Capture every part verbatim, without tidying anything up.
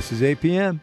This is eight p.m.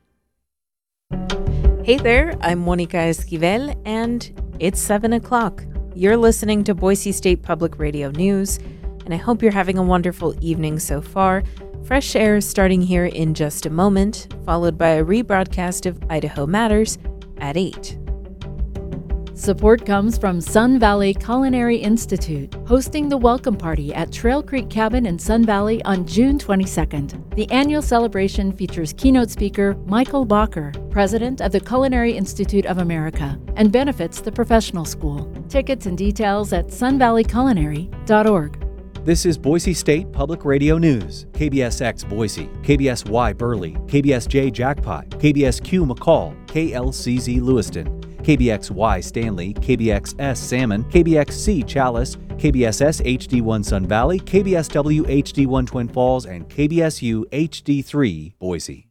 Hey there, I'm Monica Esquivel, and it's seven o'clock. You're listening to Boise State Public Radio News, and I hope you're having a wonderful evening so far. Fresh air is starting here in just a moment, followed by a rebroadcast of Idaho Matters at eight. Support comes from Sun Valley Culinary Institute, hosting the welcome party at Trail Creek Cabin in Sun Valley on June twenty-second. The annual celebration features keynote speaker Michael Bacher, president of the Culinary Institute of America, and benefits the professional school. Tickets and details at sun valley culinary dot org. This is Boise State Public Radio News. K B S X Boise, K B S Y Burley, K B S J Jackpot, K B S Q McCall, K L C Z Lewiston, K B X Y Stanley, K B X S Salmon, K B X C Chalice, K B S S H D one Sun Valley, K B S W H D one Twin Falls, and K B S U H D three Boise.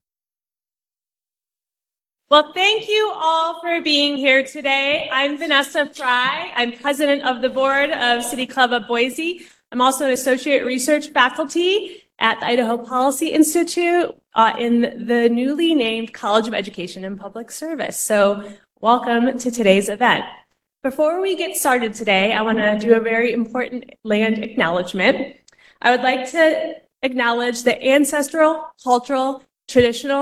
Well, thank you all for being here today. I'm Vanessa Fry. I'm president of the board of City Club of Boise. I'm also an associate research faculty at the Idaho Policy Institute uh, in the newly named College of Education and Public Service. So welcome to today's event. Before we get started today, I want to do a very important land acknowledgement. I would like to acknowledge the ancestral, cultural, traditional,